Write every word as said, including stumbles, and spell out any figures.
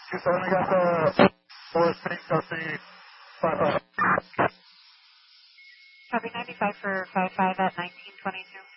You certainly got the four six Chelsea five five. Copy ninety-five for five five at nineteen twenty-two.